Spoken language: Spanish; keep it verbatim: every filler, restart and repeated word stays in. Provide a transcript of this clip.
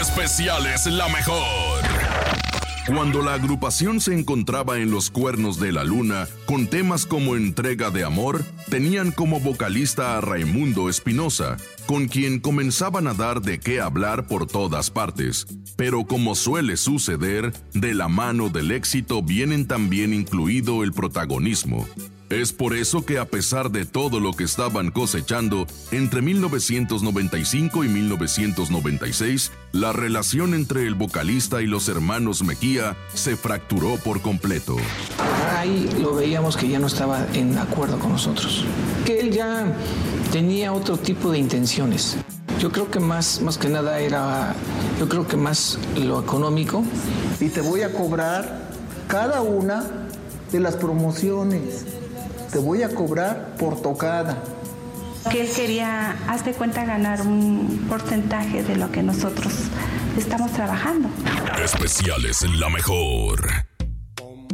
Especiales La Mejor. Cuando la agrupación se encontraba en los cuernos de la luna, con temas como Entrega de Amor, tenían como vocalista a Raimundo Espinosa, con quien comenzaban a dar de qué hablar por todas partes. Pero como suele suceder, de la mano del éxito vienen también incluido el protagonismo. Es por eso que a pesar de todo lo que estaban cosechando, entre mil novecientos noventa y cinco y mil novecientos noventa y seis, la relación entre el vocalista y los hermanos Mejía se fracturó por completo. Ahí lo veíamos que ya no estaba en acuerdo con nosotros, que él ya tenía otro tipo de intenciones. Yo creo que más, más que nada era, yo creo que más lo económico. Y te voy a cobrar cada una de las promociones. Te voy a cobrar por tocada. Que él quería, haz de cuenta, ganar un porcentaje de lo que nosotros estamos trabajando. Especiales en La Mejor.